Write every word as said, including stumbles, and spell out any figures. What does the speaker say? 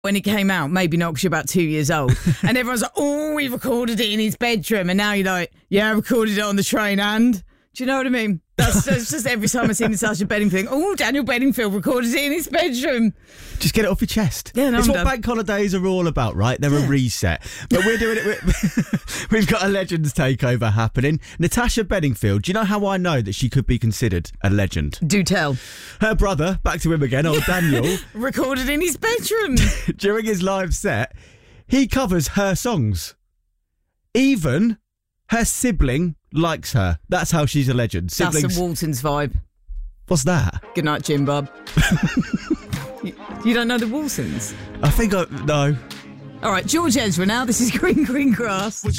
when it came out, maybe not because you're about two years old. And everyone's like, oh, we recorded it in his bedroom. And now you're like, yeah, I recorded it on the train and... Do you know what I mean? That's, that's just every time I see Natasha Bedingfield, oh, Daniel Bedingfield recorded it in his bedroom. Just get it off your chest. Yeah, no, it's I'm what done. bank holidays are all about, right? They're Yeah. a reset. But we're doing it. With, we've got a Legends takeover happening. Natasha Bedingfield, do you know how I know that she could be considered a legend? Do tell. Her brother, back to him again, old Daniel, Recorded in his bedroom. during his live set, he covers her songs. Even her sibling likes her. That's how she's a legend. That's Siblings. a Waltons vibe. What's that? Good night, Jim Bob. you, you don't know the Waltons? I think I... No. All right, George Ezra now. This is Green Green Grass.